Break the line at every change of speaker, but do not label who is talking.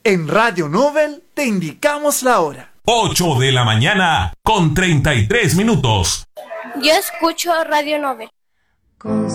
En Radio Nobel te indicamos la hora.
8 de la mañana con 33 minutos.
Yo escucho Radio Nobel.